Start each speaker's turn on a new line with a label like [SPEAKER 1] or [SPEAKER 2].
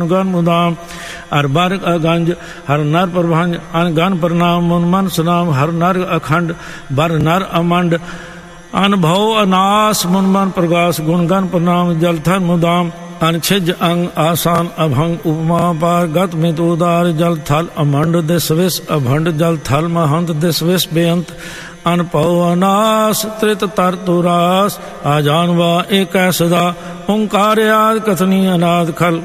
[SPEAKER 1] gun मुदाम हर बार अगंज हर नर प्रभंज अन gun प्रणाम मुन मन सुनाम हर नर अखंड बर नर अमंड अन भव अनास मुन मन प्रगास गुण गन प्रणाम जल थन मुदाम अन छिज अंग आसान अभंग उपमा पार गत मित उदार जल थल अमंड दिस विष अभंड जल थल महंत दिस विष बेअंत अन पव अनास त्रित तर तुरास आजानवा एक सदा ओंकार याद कथनी अनाद खल